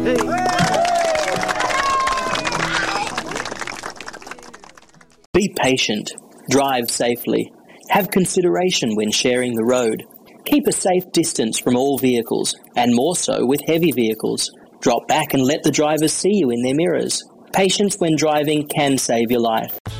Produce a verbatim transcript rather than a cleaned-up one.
Be patient. Drive safely. Have consideration when sharing the road. Keep a safe distance from all vehicles, and more so with heavy vehicles. Drop back and let the drivers see you in their mirrors. Patience when driving can save your life.